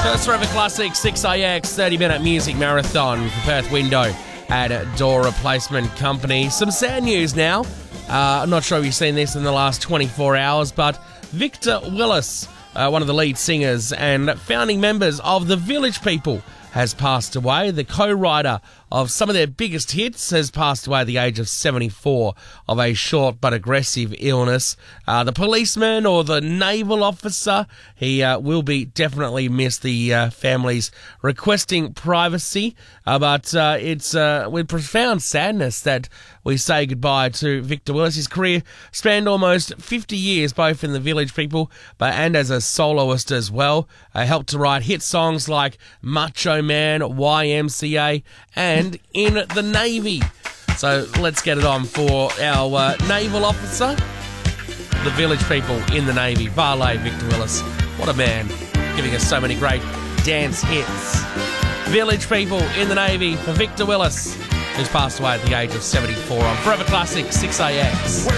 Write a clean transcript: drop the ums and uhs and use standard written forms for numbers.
First Forever Classic 6AX 30-minute music marathon for Perth Window at Door Replacement Company. Some sad news now. I'm not sure if you've seen this in the last 24 hours, but Victor Willis, one of the lead singers and founding members of The Village People, has passed away. The co-writer of some of their biggest hits has passed away at the age of 74 of a short but aggressive illness. The policeman or the naval officer, he will be definitely missed. The family's requesting privacy, but it's with profound sadness that we say goodbye to Victor Willis. His career spanned almost 50 years, both in The Village People and as a soloist as well. Helped to write hit songs like Macho Man, YMCA, and In the Navy. So let's get it on for our naval officer, The Village People, In the Navy, Varley Victor Willis. What a man, giving us so many great dance hits. Village People, In the Navy for Victor Willis, who's passed away at the age of 74 on Forever Classic 6AX.